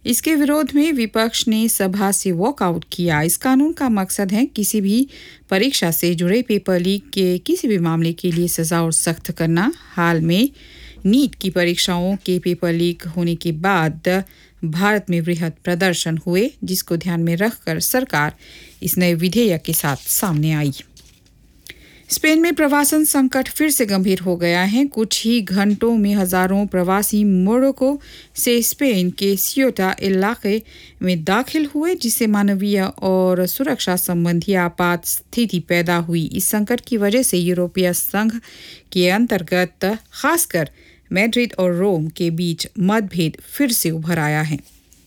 इसके विरोध में विपक्ष ने सभा से वॉकआउट किया। इस कानून का मकसद है किसी भी परीक्षा से जुड़े पेपर लीक के किसी भी मामले के लिए सजा और सख्त करना। हाल में नीट की परीक्षाओं के पेपर लीक होने के बाद भारत में वृहद प्रदर्शन हुए, जिसको ध्यान में रखकर सरकार इस नए विधेयक के साथ सामने आई। स्पेन में प्रवासन संकट फिर से गंभीर हो गया है। कुछ ही घंटों में हजारों प्रवासी मोरक्को से स्पेन के सियोटा इलाके में दाखिल हुए, जिससे मानवीय और सुरक्षा संबंधी आपात स्थिति पैदा हुई। इस संकट की वजह से यूरोपीय संघ के अंतर्गत खासकर मैड्रिड और रोम के बीच मतभेद फिर से उभर आया है।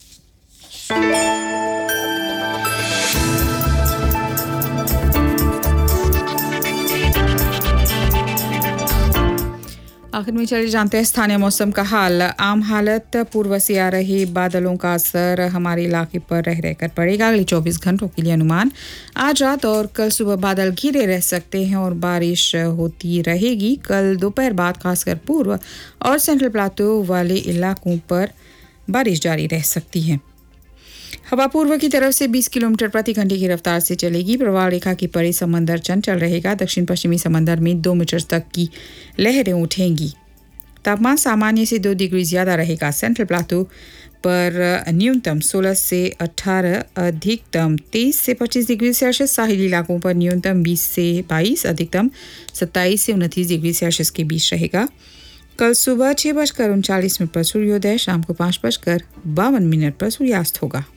आखिर में चले जानते हैं स्थानीय मौसम का हाल। आम हालत, पूर्व से आ रहे बादलों का असर हमारे इलाके पर रह रहकर पड़ेगा। अगले 24 घंटों के लिए अनुमान, आज रात और कल सुबह बादल घिरे रह सकते हैं और बारिश होती रहेगी। कल दोपहर बाद खासकर पूर्व और सेंट्रल प्लाटो वाले इलाकों पर बारिश जारी रह सकती है। हवा पूर्व की तरफ से 20 किलोमीटर प्रति घंटे की रफ्तार से चलेगी। प्रवाह रेखा के परे समंदर चंचल रहेगा। दक्षिण पश्चिमी समंदर में 2 मीटर तक की लहरें उठेंगी। तापमान सामान्य से 2 डिग्री ज्यादा रहेगा। सेंट्रल प्लाटो पर न्यूनतम 16 से 18, अधिकतम 23 से 25 डिग्री सेल्सियस। साहिली इलाकों पर न्यूनतम 20 से 22, अधिकतम 27 से 29 डिग्री सेल्सियस के बीच रहेगा। कल सुबह 6:39 पर सूर्योदय, शाम को 5:52 पर सूर्यास्त होगा।